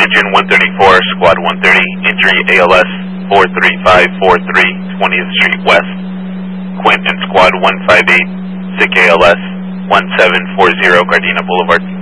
Engine 134, Squad 130, injury ALS 43543, 20th Street West. Quint and Squad 158, sick ALS 1740, Gardena Boulevard.